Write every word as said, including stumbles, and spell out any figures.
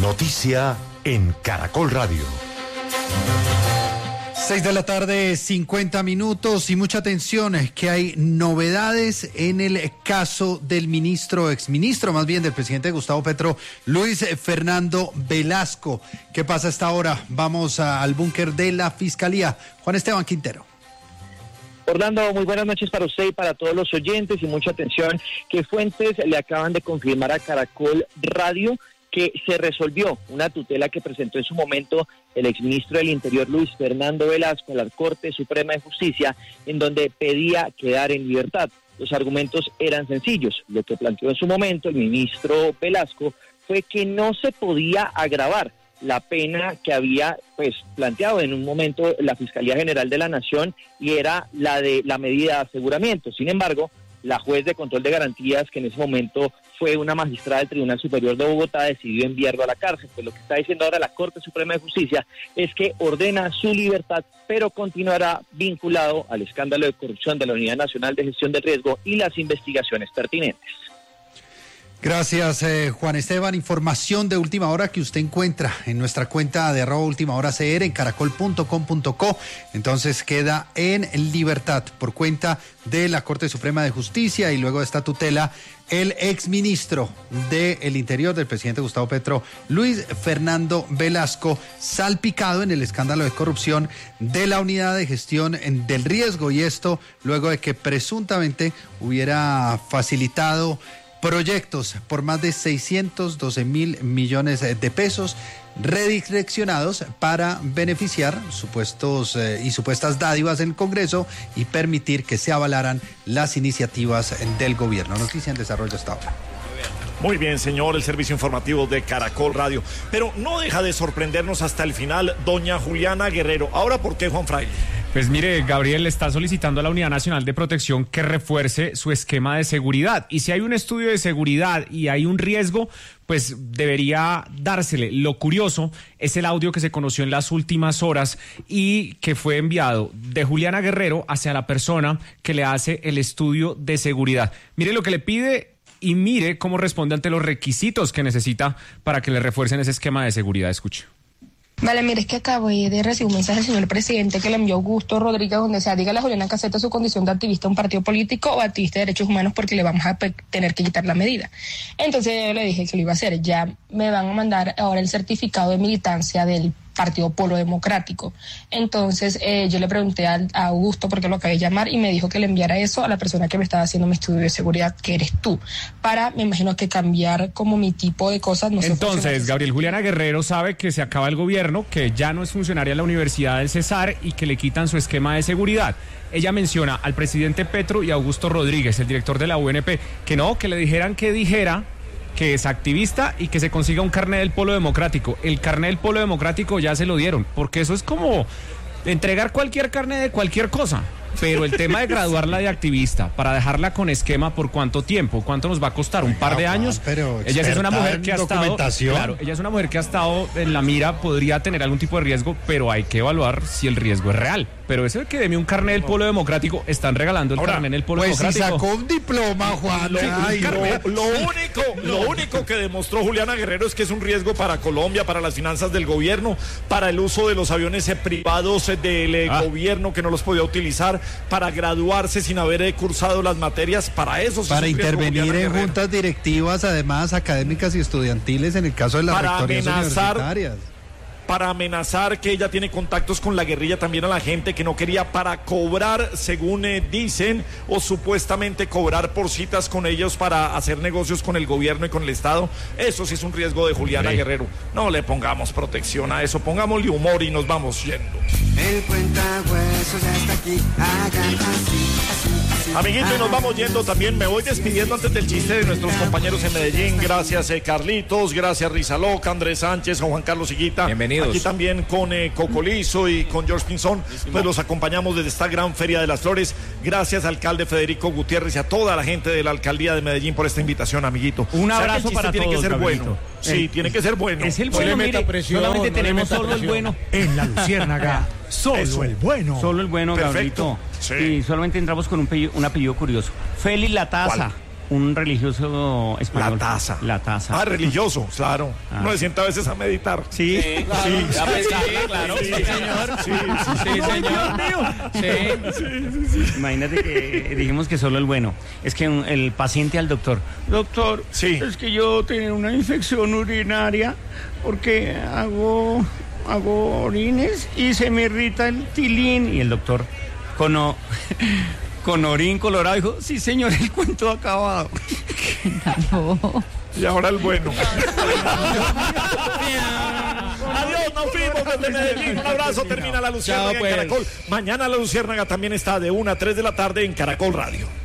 Noticia en Caracol Radio. Seis de la tarde, cincuenta minutos y mucha atención, es que hay novedades en el caso del ministro, exministro más bien del presidente Gustavo Petro, Luis Fernando Velasco. ¿Qué pasa a esta hora? Vamos a, al búnker de la Fiscalía. Juan Esteban Quintero. Orlando, muy buenas noches para usted y para todos los oyentes y mucha atención que fuentes le acaban de confirmar a Caracol Radio que se resolvió una tutela que presentó en su momento el exministro del Interior Luis Fernando Velasco a la Corte Suprema de Justicia, en donde pedía quedar en libertad. Los argumentos eran sencillos. Lo que planteó en su momento el ministro Velasco fue que no se podía agravar la pena que había pues planteado en un momento la Fiscalía General de la Nación, y era la de la medida de aseguramiento. Sin embargo, la juez de control de garantías, que en ese momento fue una magistrada del Tribunal Superior de Bogotá, decidió enviarlo a la cárcel. Pues lo que está diciendo ahora la Corte Suprema de Justicia es que ordena su libertad, pero continuará vinculado al escándalo de corrupción de la Unidad Nacional de Gestión del Riesgo y las investigaciones pertinentes. Gracias, eh, Juan Esteban. Información de última hora que usted encuentra en nuestra cuenta de arroba última hora C R en caracol punto com punto co. Entonces queda en libertad por cuenta de la Corte Suprema de Justicia, y luego de esta tutela, el exministro del Interior del presidente Gustavo Petro, Luis Fernando Velasco, salpicado en el escándalo de corrupción de la Unidad de Gestión del Riesgo, y esto luego de que presuntamente hubiera facilitado proyectos por más de seiscientos doce mil millones de pesos redireccionados para beneficiar supuestos eh, y supuestas dádivas en el Congreso y permitir que se avalaran las iniciativas del gobierno. Noticia en desarrollo hasta ahora. Muy bien, señor, el servicio informativo de Caracol Radio. Pero no deja de sorprendernos hasta el final doña Juliana Guerrero. ¿Ahora por qué, Juan Fraile? Pues mire, Gabriel está solicitando a la Unidad Nacional de Protección que refuerce su esquema de seguridad. Y si hay un estudio de seguridad y hay un riesgo, pues debería dársele. Lo curioso es el audio que se conoció en las últimas horas y que fue enviado de Juliana Guerrero hacia la persona que le hace el estudio de seguridad. Mire lo que le pide y mire cómo responde ante los requisitos que necesita para que le refuercen ese esquema de seguridad. Escuche. Vale, mire, es que acabo de recibir un mensaje del señor presidente que le envió Augusto Rodríguez, donde sea, dígale a Juliana que acepta su condición de activista de un partido político o activista de derechos humanos, porque le vamos a tener que quitar la medida. Entonces yo le dije que lo iba a hacer. Ya me van a mandar ahora el certificado de militancia del Partido Polo Democrático. Entonces eh, yo le pregunté a, a Augusto, porque lo acabé de llamar, y me dijo que le enviara eso a la persona que me estaba haciendo mi estudio de seguridad, que eres tú, para, me imagino que cambiar como mi tipo de cosas. No Entonces, Gabriel, Juliana Guerrero sabe que se acaba el gobierno, que ya no es funcionaria de la Universidad del Cesar y que le quitan su esquema de seguridad. Ella menciona al presidente Petro y a Augusto Rodríguez, el director de la U N P, que no, que le dijeran que dijera que es activista y que se consiga un carnet del Polo Democrático. El carnet del Polo Democrático ya se lo dieron, porque eso es como entregar cualquier carnet de cualquier cosa. Pero el tema de graduarla de activista para dejarla con esquema, ¿por cuánto tiempo? ¿Cuánto nos va a costar? ¿Un par de años? Pero ella es una mujer que ha estado, claro, ella es una mujer que ha estado en la mira, podría tener algún tipo de riesgo, pero hay que evaluar si el riesgo es real. Pero eso de que deme un carnet del Polo Democrático, están regalando el Ahora, carnet del Polo pues Democrático. Si sacó un diploma, Juan. Lo, Ay, lo, lo único, lo único que demostró Juliana Guerrero es que es un riesgo para Colombia, para las finanzas del gobierno, para el uso de los aviones privados del eh, ah. gobierno que no los podía utilizar, para graduarse sin haber eh, cursado las materias, para eso. Para intervenir en Guerrero. juntas directivas, además académicas y estudiantiles, en el caso de las para rectorías amenazar, universitarias. Para amenazar que ella tiene contactos con la guerrilla, también a la gente que no quería, para cobrar, según eh, dicen, o supuestamente cobrar por citas con ellos para hacer negocios con el gobierno y con el Estado. Eso sí es un riesgo de Juliana sí. Guerrero. No le pongamos protección a eso, pongámosle humor y nos vamos yendo. El cuentahuesos ya está aquí, hagan así, así, así. Amiguito, y nos vamos yendo también. Me voy despidiendo antes del chiste de nuestros compañeros en Medellín. Gracias, eh, Carlitos, gracias, Risa Loca, Andrés Sánchez, Juan Carlos Higuita. Bienvenidos. Aquí también con eh, Cocolizo y con George Pinzón, pues los acompañamos desde esta gran Feria de las Flores. Gracias, alcalde Federico Gutiérrez, y a toda la gente de la alcaldía de Medellín por esta invitación, amiguito. Un abrazo para tiene todos, que ser Gabrielito. bueno. Sí, eh, tiene que ser bueno. Es el bueno, mire, presión, solamente no tenemos solo presión. El bueno. En la Luciérnaga, solo Eso. El bueno. Solo el bueno, Perfecto. Gabrielito. Sí. Y solamente entramos con un, apellido, un apellido curioso. Félix La Taza. un religioso español. La taza. La taza. Ah, religioso, claro. Ah. Uno se sienta a veces a meditar. Sí, Sí, claro. Sí, Ya sí, pensé, sí, claro. sí, Sí, señor. Sí, sí, sí. Sí, señor. Sí. Imagínate que dijimos que solo el bueno. Es que un- el paciente al doctor. Doctor, Sí. es que yo tengo una infección urinaria porque hago, hago orines y se me irrita el tilín. Y el doctor, con, o- con orín colorado, dijo, sí señor, el cuento ha acabado. Y ahora el bueno. Adiós, nos fuimos desde Medellín. Un abrazo, termina la Luciérnaga Chao, pues. en Caracol. Mañana la Luciérnaga también está de una a tres de la tarde en Caracol Radio.